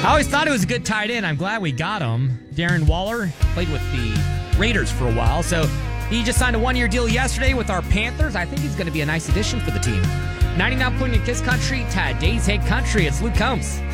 I always thought it was a good tight end. I'm glad we got him. Darren Waller played with the Raiders for a while, so he just signed a one-year deal yesterday with our Panthers. I think he's going to be a nice addition for the team. 99 point in Kiss Country, Today's Hit Country. It's Luke Combs.